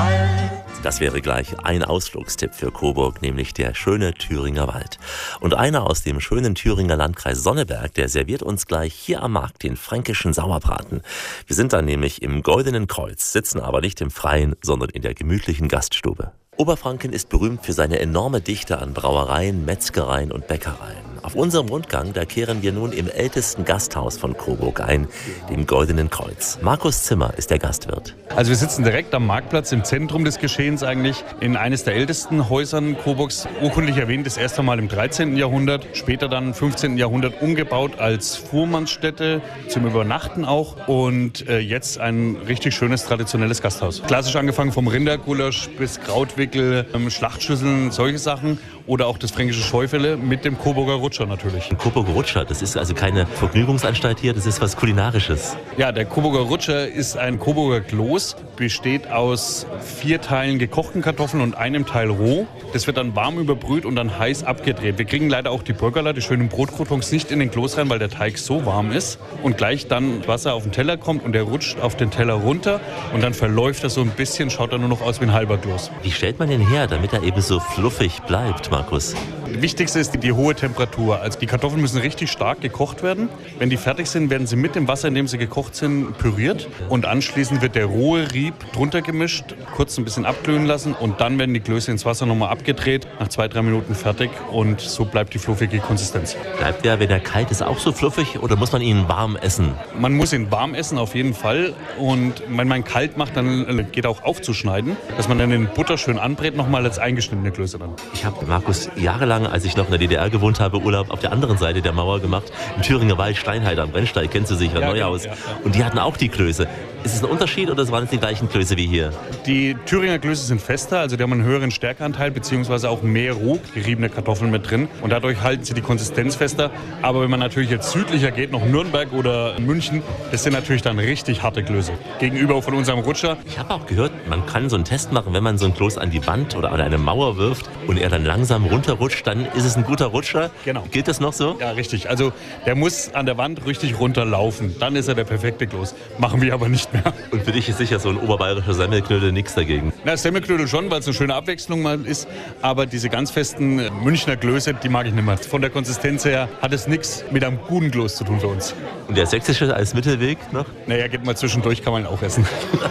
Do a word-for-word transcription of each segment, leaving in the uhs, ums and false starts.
Das wäre gleich ein Ausflugstipp für Coburg, nämlich der schöne Thüringer Wald. Und einer aus dem schönen Thüringer Landkreis Sonneberg, der serviert uns gleich hier am Markt den fränkischen Sauerbraten. Wir sind dann nämlich im Goldenen Kreuz, sitzen aber nicht im Freien, sondern in der gemütlichen Gaststube. Oberfranken ist berühmt für seine enorme Dichte an Brauereien, Metzgereien und Bäckereien. Auf unserem Rundgang, da kehren wir nun im ältesten Gasthaus von Coburg ein, dem Goldenen Kreuz. Markus Zimmer ist der Gastwirt. Also wir sitzen direkt am Marktplatz, im Zentrum des Geschehens eigentlich, in eines der ältesten Häusern Coburgs. Urkundlich erwähnt das erste Mal im dreizehnten Jahrhundert, später dann im fünfzehnten Jahrhundert umgebaut als Fuhrmannsstätte, zum Übernachten auch. Und äh, jetzt ein richtig schönes, traditionelles Gasthaus. Klassisch angefangen vom Rindergulasch bis Krautwickel, ähm, Schlachtschüsseln, solche Sachen. Oder auch das fränkische Scheufele mit dem Coburger Rutscher natürlich. Ein Coburger Rutscher, das ist also keine Vergnügungsanstalt hier, das ist was Kulinarisches. Ja, der Coburger Rutscher ist ein Coburger Kloß, besteht aus vier Teilen gekochten Kartoffeln und einem Teil roh. Das wird dann warm überbrüht und dann heiß abgedreht. Wir kriegen leider auch die Burgerler, die schönen Brotkrotons, nicht in den Kloß rein, weil der Teig so warm ist. Und gleich dann Wasser auf den Teller kommt und der rutscht auf den Teller runter und dann verläuft er so ein bisschen, schaut dann nur noch aus wie ein halber Kloß. Wie stellt man den her, damit er eben so fluffig bleibt, Markus? Das Wichtigste ist die, die hohe Temperatur. Also die Kartoffeln müssen richtig stark gekocht werden. Wenn die fertig sind, werden sie mit dem Wasser, in dem sie gekocht sind, püriert. Und anschließend wird der rohe Rieb drunter gemischt, kurz ein bisschen abglühen lassen und dann werden die Klöße ins Wasser nochmal abgedreht, nach zwei, drei Minuten fertig und so bleibt die fluffige Konsistenz. Bleibt der, wenn er kalt ist, auch so fluffig oder muss man ihn warm essen? Man muss ihn warm essen, auf jeden Fall. Und wenn man ihn kalt macht, dann geht auch aufzuschneiden, dass man dann den Butter schön anbrät, nochmal als eingeschnittene Klöße dann. Ich habe, Markus, jahrelang, als ich noch in der D D R gewohnt habe, Urlaub auf der anderen Seite der Mauer gemacht. Im Thüringer Wald, Steinheit am Brennsteig, kennst du sicher, ja, Neuhaus. Genau, ja, ja. Und die hatten auch die Klöße. Ist es ein Unterschied oder waren es die gleichen Klöße wie hier? Die Thüringer Klöße sind fester, also die haben einen höheren Stärkeanteil, beziehungsweise auch mehr roh geriebene Kartoffeln mit drin. Und dadurch halten sie die Konsistenz fester. Aber wenn man natürlich jetzt südlicher geht, noch Nürnberg oder München, das sind natürlich dann richtig harte Klöße. Gegenüber von unserem Rutscher. Ich habe auch gehört, man kann so einen Test machen, wenn man so einen Kloß an die Wand oder an eine Mauer wirft und er dann langsam runterrutscht, dann ist es ein guter Rutscher. Genau. Gilt das noch so? Ja, richtig. Also der muss an der Wand richtig runterlaufen. Dann ist er der perfekte Kloß. Machen wir aber nicht mehr. Und für dich ist sicher so ein oberbayerischer Semmelknödel nichts dagegen? Na, Semmelknödel schon, weil es eine schöne Abwechslung mal ist. Aber diese ganz festen Münchner Klöße, die mag ich nicht mehr. Von der Konsistenz her hat es nichts mit einem guten Kloß zu tun für uns. Und der sächsische als Mittelweg noch? Naja, geht mal zwischendurch, kann man auch essen.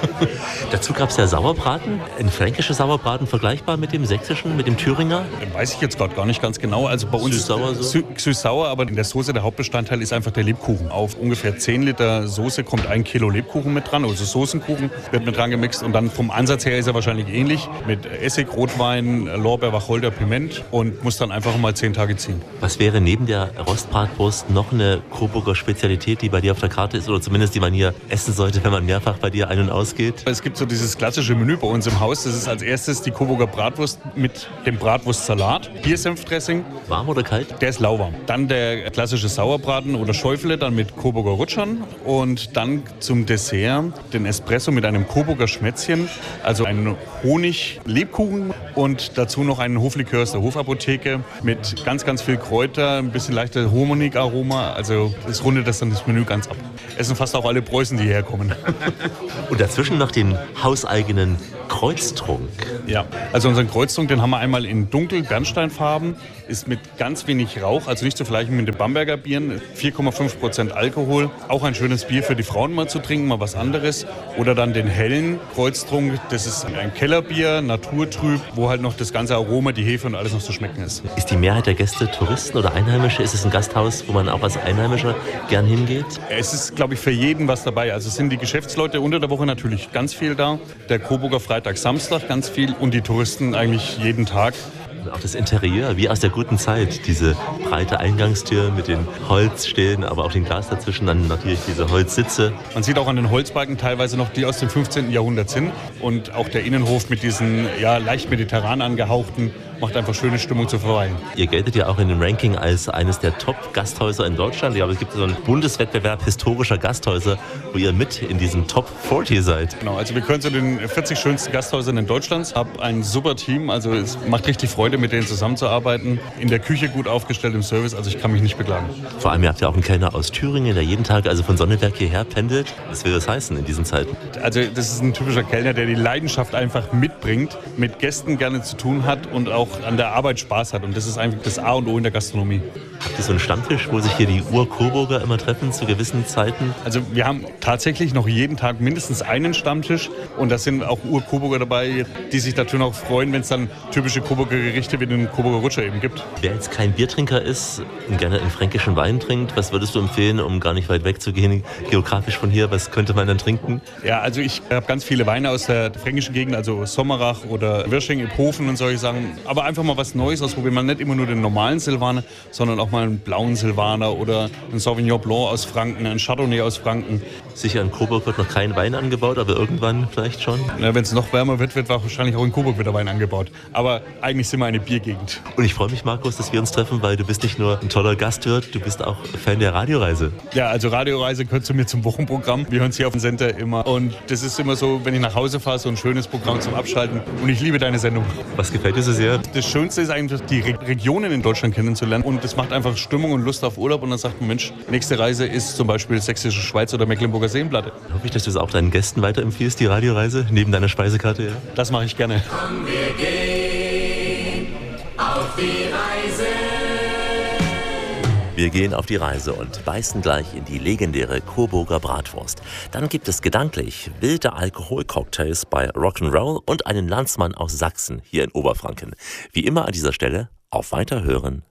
Dazu gab es ja Sauerbraten. Ein fränkischer Sauerbraten vergleichbar mit dem sächsischen, mit dem Thüringer? Weiß ich jetzt gerade gar nicht ganz genau. Also bei uns süß-sauer so? Sü- süß-sauer, aber in der Soße der Hauptbestandteil ist einfach der Lebkuchen. Auf ungefähr zehn Liter Soße kommt ein Kilo Lebkuchen mit dran, also Soßenkuchen wird mit dran gemixt und dann vom Ansatz her ist er wahrscheinlich ähnlich mit Essig, Rotwein, Lorbeer, Wacholder, Piment und muss dann einfach mal zehn Tage ziehen. Was wäre neben der Rostbratwurst noch eine Coburger Spezialität, die bei dir auf der Karte ist oder zumindest die man hier essen sollte, wenn man mehrfach bei dir ein- und ausgeht? Es gibt so dieses klassische Menü bei uns im Haus. Das ist als erstes die Coburger Bratwurst mit dem Bratwurstsalat, Biersenfdressing. Warm oder kalt? Der ist lauwarm. Dann der klassische Sauerbraten oder Scheufele, dann mit Coburger Rutschern und dann zum Dessert den Espresso mit einem Coburger Schmätzchen, also einen Honig-Lebkuchen und dazu noch einen Hoflikör aus der Hofapotheke mit ganz, ganz viel Kräuter, ein bisschen leichter Honigaroma. Also das rundet das dann das Menü ganz ab. Essen fast auch alle Preußen, die hierher kommen. Und dazwischen noch den hauseigenen Kreuztrunk. Ja, also unseren Kreuztrunk, den haben wir einmal in dunkel Bernsteinfarben, ist mit ganz wenig Rauch, also nicht zu vergleichen mit den Bamberger Bieren, vier Komma fünf Prozent Alkohol. Auch ein schönes Bier für die Frauen mal zu trinken, mal was anderes. Oder dann den hellen Kreuztrunk, das ist ein Kellerbier, naturtrüb, wo halt noch das ganze Aroma, die Hefe und alles noch zu schmecken ist. Ist die Mehrheit der Gäste Touristen oder Einheimische? Ist es ein Gasthaus, wo man auch als Einheimischer gern hingeht? Es ist, glaube ich, für jeden was dabei. Also es sind die Geschäftsleute unter der Woche natürlich ganz viel da, der Coburger Freitag, Samstag ganz viel und die Touristen eigentlich jeden Tag. Auch das Interieur, wie aus der guten Zeit. Diese breite Eingangstür mit den Holzstelen, aber auch den Glas dazwischen. Dann natürlich diese Holzsitze. Man sieht auch an den Holzbalken teilweise noch, die aus dem fünfzehnten Jahrhundert sind. Und auch der Innenhof mit diesen ja, leicht mediterran angehauchten macht einfach schöne Stimmung zu verweilen. Ihr geltet ja auch in dem Ranking als eines der Top-Gasthäuser in Deutschland. Ja, aber es gibt so einen Bundeswettbewerb historischer Gasthäuser, wo ihr mit in diesem Top vierzig seid. Genau, also wir gehören zu den vierzig schönsten Gasthäusern in Deutschland. Hab ein super Team, also es macht richtig Freude, mit denen zusammenzuarbeiten. In der Küche gut aufgestellt im Service, also ich kann mich nicht beklagen. Vor allem, ihr habt ja auch einen Kellner aus Thüringen, der jeden Tag also von Sonneberg hierher pendelt. Was will das heißen in diesen Zeiten? Also das ist ein typischer Kellner, der die Leidenschaft einfach mitbringt, mit Gästen gerne zu tun hat und auch an der Arbeit Spaß hat. Und das ist eigentlich das A und O in der Gastronomie. Habt ihr so einen Stammtisch, wo sich hier die Ur-Coburger immer treffen zu gewissen Zeiten? Also wir haben tatsächlich noch jeden Tag mindestens einen Stammtisch und da sind auch Ur-Coburger dabei, die sich natürlich auch freuen, wenn es dann typische Coburger Gerichte wie den Coburger Rutscher eben gibt. Wer jetzt kein Biertrinker ist und gerne einen fränkischen Wein trinkt, was würdest du empfehlen, um gar nicht weit weg zu gehen, geografisch von hier? Was könnte man dann trinken? Ja, also ich habe ganz viele Weine aus der fränkischen Gegend, also Sommerach oder Wirsching, Iphofen und solche Sachen. Aber einfach mal was Neues ausprobieren. Man nicht immer nur den normalen Silvaner, sondern auch mal einen blauen Silvaner oder einen Sauvignon Blanc aus Franken, einen Chardonnay aus Franken. Sicher, in Coburg wird noch kein Wein angebaut, aber irgendwann vielleicht schon. Ja, wenn es noch wärmer wird, wird wahrscheinlich auch in Coburg wieder Wein angebaut. Aber eigentlich sind wir eine Biergegend. Und ich freue mich, Markus, dass wir uns treffen, weil du bist nicht nur ein toller Gastwirt, du bist auch Fan der Radioreise. Ja, also Radioreise gehört zu mir zum Wochenprogramm. Wir hören es hier auf dem Sender immer. Und das ist immer so, wenn ich nach Hause fahre, so ein schönes Programm zum Abschalten. Und ich liebe deine Sendung. Was gefällt dir so sehr? Das Schönste ist eigentlich, die Re- Regionen in Deutschland kennenzulernen. Und das macht einfach Stimmung und Lust auf Urlaub. Und dann sagt man, Mensch, nächste Reise ist zum Beispiel Sächsische Schweiz oder Mecklenburger Seenplatte. Hoffe ich, dass du es auch deinen Gästen weiterempfiehlst, die Radioreise, neben deiner Speisekarte. Ja? Das mache ich gerne. Komm, wir gehen auf die Reise. Wir gehen auf die Reise und beißen gleich in die legendäre Coburger Bratwurst. Dann gibt es gedanklich wilde Alkoholcocktails bei Rock'n'Roll und einen Landsmann aus Sachsen hier in Oberfranken. Wie immer an dieser Stelle auf Weiterhören.